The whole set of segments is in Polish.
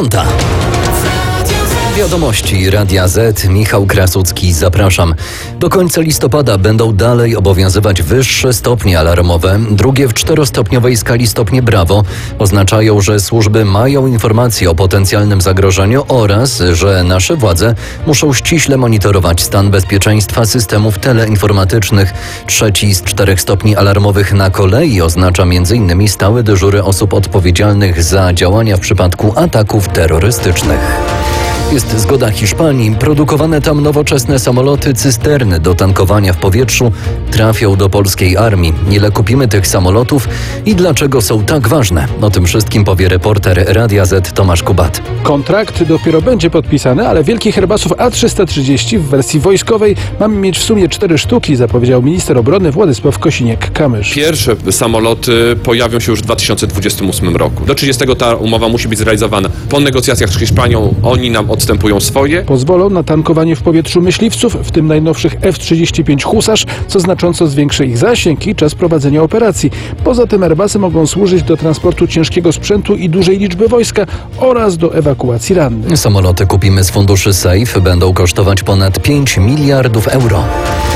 10:00. Wiadomości Radia Z. Michał Krasucki, zapraszam. Do końca listopada będą dalej obowiązywać wyższe stopnie alarmowe. Drugie w 4-stopniowej skali stopnie Brawo oznaczają, że służby mają informacje o potencjalnym zagrożeniu oraz, że nasze władze muszą ściśle monitorować stan bezpieczeństwa systemów teleinformatycznych. Trzeci z 4 stopni alarmowych na kolei oznacza m.in. stałe dyżury osób odpowiedzialnych za działania w przypadku ataków terrorystycznych. Jest zgoda Hiszpanii. Produkowane tam nowoczesne samoloty cysterny do tankowania w powietrzu trafią do polskiej armii. Ile kupimy tych samolotów i dlaczego są tak ważne? O tym wszystkim powie reporter Radia Z Tomasz Kubat. Kontrakt dopiero będzie podpisany, ale wielkich Airbusów A330 w wersji wojskowej mamy mieć w sumie 4 sztuki, zapowiedział minister obrony Władysław Kosiniak-Kamysz. Pierwsze samoloty pojawią się już w 2028 roku. Do 30 ta umowa musi być zrealizowana. Po negocjacjach z Hiszpanią oni nam odstępują swoje. Pozwolą na tankowanie w powietrzu myśliwców, w tym najnowszych F-35 Husasz, co znacząco zwiększy ich zasięg i czas prowadzenia operacji. Poza tym Airbusy mogą służyć do transportu ciężkiego sprzętu i dużej liczby wojska oraz do ewakuacji rannych. Samoloty kupimy z funduszy SAFE, będą kosztować ponad 5 miliardów euro.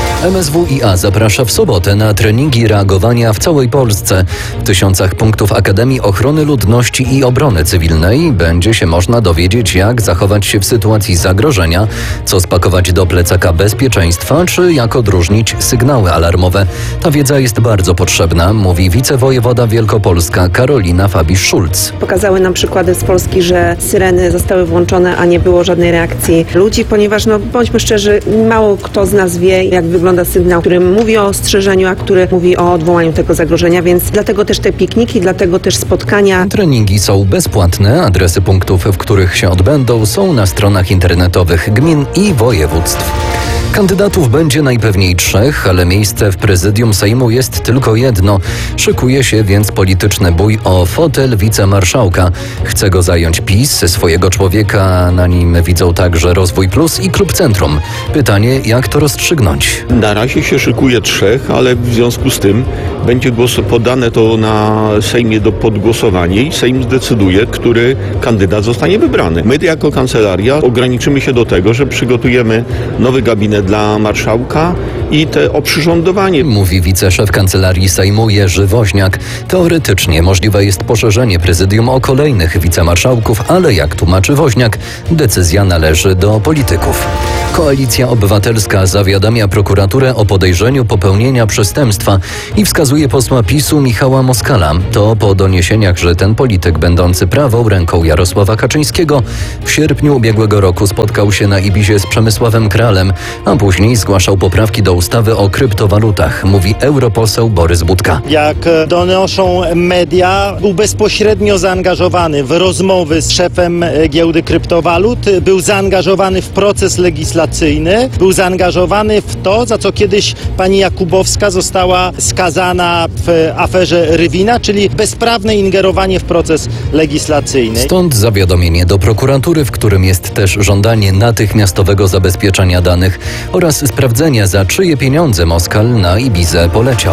MSWiA zaprasza w sobotę na treningi reagowania w całej Polsce. W tysiącach punktów Akademii Ochrony Ludności i Obrony Cywilnej będzie się można dowiedzieć, jak zachować się w sytuacji zagrożenia, co spakować do plecaka bezpieczeństwa, czy jak odróżnić sygnały alarmowe. Ta wiedza jest bardzo potrzebna, mówi wicewojewoda Wielkopolska Karolina Fabisz-Szulc. Pokazały nam przykłady z Polski, że syreny zostały włączone, a nie było żadnej reakcji ludzi, ponieważ, bądźmy szczerzy, mało kto z nas wie, jak wygląda sygnał, który mówi o ostrzeżeniu, a który mówi o odwołaniu tego zagrożenia, więc dlatego też te pikniki, dlatego też spotkania. Treningi są bezpłatne, adresy punktów, w których się odbędą, są na stronach internetowych gmin i województw. Kandydatów będzie najpewniej 3, ale miejsce w prezydium Sejmu jest tylko jedno. Szykuje się więc polityczny bój o fotel wicemarszałka. Chce go zająć PiS, swojego człowieka na nim widzą także Rozwój Plus i Klub Centrum. Pytanie, jak to rozstrzygnąć? Na razie się szykuje 3, ale w związku z tym będzie podane to na Sejmie do podgłosowania i Sejm zdecyduje, który kandydat zostanie wybrany. My jako kancelaria ograniczymy się do tego, że przygotujemy nowy gabinet dla marszałka i te oprzyrządowanie. Mówi wiceszef Kancelarii Sejmu Jerzy Woźniak. Teoretycznie możliwe jest poszerzenie prezydium o kolejnych wicemarszałków, ale jak tłumaczy Woźniak, decyzja należy do polityków. Koalicja Obywatelska zawiadamia prokuraturę o podejrzeniu popełnienia przestępstwa i wskazuje posła PiS-u Michała Moskala. To po doniesieniach, że ten polityk będący prawą ręką Jarosława Kaczyńskiego w sierpniu ubiegłego roku spotkał się na Ibizie z Przemysławem Kralem, a później zgłaszał poprawki do ustawy o kryptowalutach, mówi europoseł Borys Budka. Jak donoszą media, był bezpośrednio zaangażowany w rozmowy z szefem giełdy kryptowalut, był zaangażowany w proces legislacyjny, był zaangażowany w to, za co kiedyś pani Jakubowska została skazana w aferze Rywina, czyli bezprawne ingerowanie w proces legislacyjny. Stąd zawiadomienie do prokuratury, w którym jest też żądanie natychmiastowego zabezpieczenia danych oraz sprawdzenia, za czyje pieniądze Moskal na Ibizę poleciał.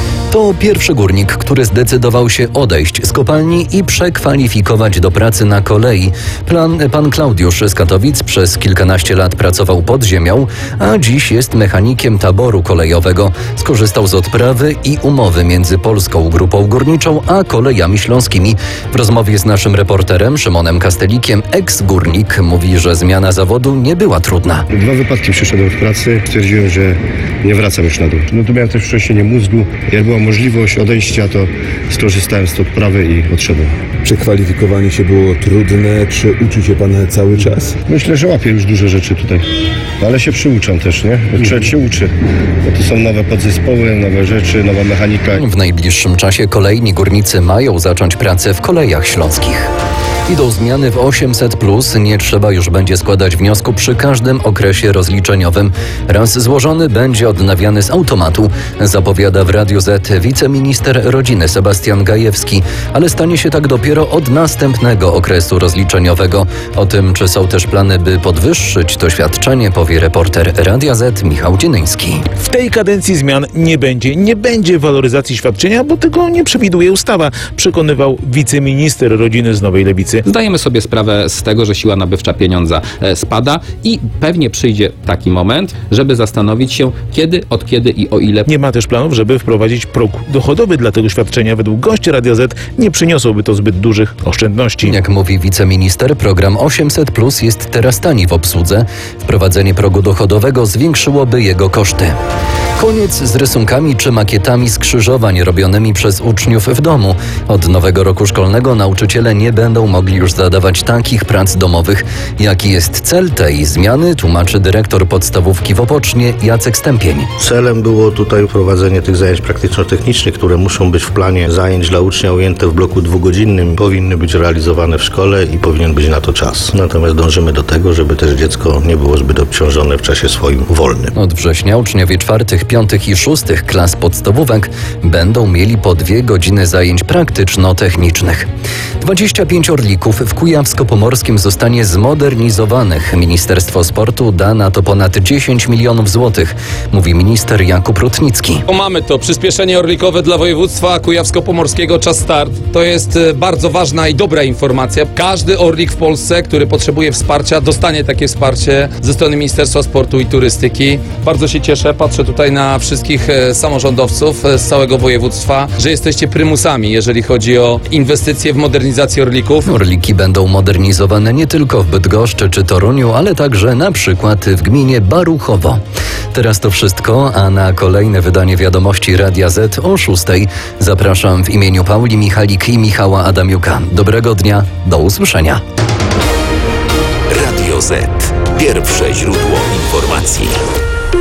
To pierwszy górnik, który zdecydował się odejść z kopalni i przekwalifikować do pracy na kolei. Pan Klaudiusz z Katowic przez kilkanaście lat pracował pod ziemią, a dziś jest mechanikiem taboru kolejowego. Skorzystał z odprawy i umowy między Polską Grupą Górniczą a Kolejami Śląskimi. W rozmowie z naszym reporterem Szymonem Kastelikiem eks-górnik mówi, że zmiana zawodu nie była trudna. 2 wypadki przyszedłem w pracy, stwierdziłem, że nie wracam już na dół. Tu miałem też wcześniej mózgu, jak była możliwość odejścia, to skorzystałem z tej odprawy i odszedłem. Przekwalifikowanie się było trudne, czy uczy się pan cały czas? Myślę, że łapię już duże rzeczy tutaj, ale się przyuczam też, nie? Bo człowiek się uczy, bo tu są nowe podzespoły, nowe rzeczy, nowa mechanika. W najbliższym czasie kolejni górnicy mają zacząć pracę w Kolejach Śląskich. Idą zmiany w 800+, nie trzeba już będzie składać wniosku przy każdym okresie rozliczeniowym. Raz złożony będzie odnawiany z automatu, zapowiada w Radiu Z wiceminister rodziny Sebastian Gajewski, ale stanie się tak dopiero od następnego okresu rozliczeniowego. O tym, czy są też plany, by podwyższyć to świadczenie, powie reporter Radia Z Michał Dzienyński. W tej kadencji zmian nie będzie. Nie będzie waloryzacji świadczenia, bo tego nie przewiduje ustawa, przekonywał wiceminister rodziny z Nowej Lewicy. stolicy. Zdajemy sobie sprawę z tego, że siła nabywcza pieniądza spada i pewnie przyjdzie taki moment, żeby zastanowić się, od kiedy i o ile. Nie ma też planów, żeby wprowadzić próg dochodowy dla tego świadczenia. Według gości Radia Z nie przyniosłoby to zbyt dużych oszczędności. Jak mówi wiceminister, program 800+ jest teraz tani w obsłudze. Wprowadzenie progu dochodowego zwiększyłoby jego koszty. Koniec z rysunkami czy makietami skrzyżowań robionymi przez uczniów w domu. Od nowego roku szkolnego nauczyciele nie będą mogli już zadawać takich prac domowych. Jaki jest cel tej zmiany, tłumaczy dyrektor podstawówki w Opocznie Jacek Stępień. Celem było tutaj wprowadzenie tych zajęć praktyczno-technicznych, które muszą być w planie zajęć dla ucznia ujęte w bloku 2-godzinnym. Powinny być realizowane w szkole i powinien być na to czas. Natomiast dążymy do tego, żeby też dziecko nie było zbyt obciążone w czasie swoim wolnym. Od września uczniowie 4., 5. i 6. klas podstawówek będą mieli po 2 godziny zajęć praktyczno-technicznych. 25 Orlików w Kujawsko-Pomorskim zostanie zmodernizowanych. Ministerstwo Sportu da na to ponad 10 milionów złotych, mówi minister Jakub Rutnicki. Mamy to przyspieszenie orlikowe dla województwa kujawsko-pomorskiego, czas start. To jest bardzo ważna i dobra informacja. Każdy orlik w Polsce, który potrzebuje wsparcia, dostanie takie wsparcie ze strony Ministerstwa Sportu i Turystyki. Bardzo się cieszę, patrzę tutaj na wszystkich samorządowców z całego województwa, że jesteście prymusami, jeżeli chodzi o inwestycje w modernizację orlików. Orliki będą modernizowane nie tylko w Bydgoszczy czy Toruniu, ale także na przykład w gminie Baruchowo. Teraz to wszystko, a na kolejne wydanie Wiadomości Radia Z o 6:00 zapraszam w imieniu Pauli Michalik i Michała Adamiuka. Dobrego dnia, do usłyszenia. Radio Z. Pierwsze źródło informacji.